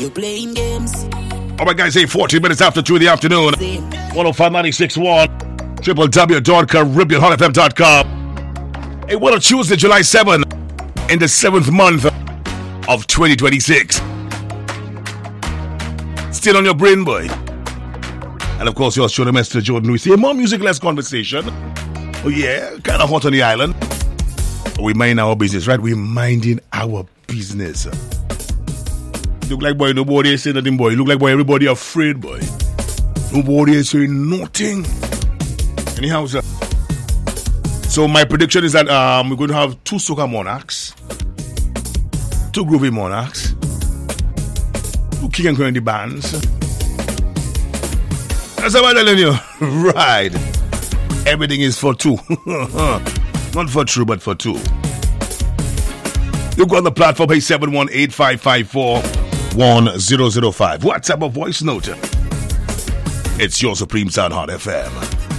You playing games. All right, guys, 40 minutes after 2 in the afternoon. 105.96.1 www.caribbeanhotfm.com. Hey, what a Tuesday, July 7, in the 7th month of 2026. Still on your brain, boy. And of course, you're showing a message to Jordan Lewis. Here, more music, less conversation. Oh, yeah, kind of hot on the island. We mind our business, right? We minding our business. Look like, boy, nobody is saying nothing, boy. Look like, boy, everybody afraid, boy. Nobody is saying nothing. Anyhow, sir. So my prediction is that we're going to have 2 soca monarchs, 2 groovy monarchs, 2 king and queen bands. That's what I'm telling you. Right. Everything is for 2. Not for true, but for 2. You go on the platform, hey, 718-554-1005. WhatsApp or voice note. It's your Supreme Sound Hot FM.